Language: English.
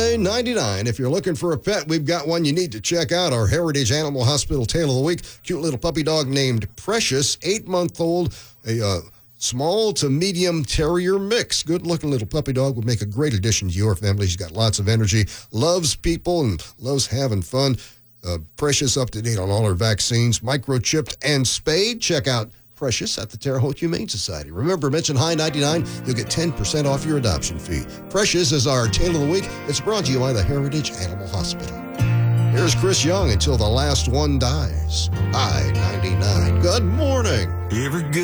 Hi-99. If you're looking for a pet, we've got one you need to check out. Our Heritage Animal Hospital Tale of the Week. Cute little puppy dog named Precious, 8-month-old, a small to medium terrier mix. Good-looking little puppy dog would make a great addition to your family. She's got lots of energy, loves people, and loves having fun. Precious up to date on all her vaccines, microchipped and spayed. Check out Precious at the Terre Haute Humane Society. Remember, mention Hi-99. You'll get 10% off your adoption fee. Precious is our Tale of the Week. It's brought to you by the Heritage Animal Hospital. Here's Chris Young, Until the Last One Dies. Hi-99. Good morning. Every good